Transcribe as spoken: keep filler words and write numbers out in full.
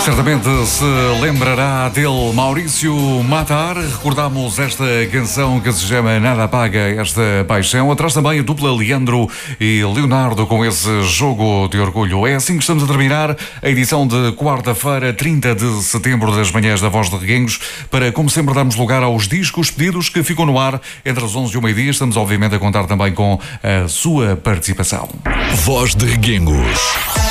Certamente se lembrará dele Maurício Matar. Recordamos esta canção que se chama Nada Apaga Esta Paixão. Atrás também a dupla Leandro e Leonardo com esse Jogo de Orgulho. É assim que estamos a terminar a edição de quarta-feira, trinta de setembro, das manhãs da Voz de Reguengos, para, como sempre, darmos lugar aos discos pedidos que ficam no ar entre as onze e o meio-dia. Estamos, obviamente, a contar também com a sua participação. Voz de Reguengos.